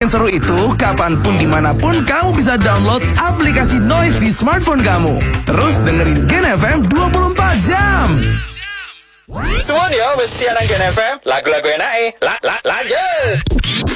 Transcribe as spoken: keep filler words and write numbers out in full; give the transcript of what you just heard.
yang seru itu, kapanpun dimanapun kamu bisa download aplikasi Noise di smartphone kamu. Terus dengerin Gen F M dua puluh empat jam. Semuanya mesti anak Gen F M. Lagu-lagu enak eh. La, la, lanjut.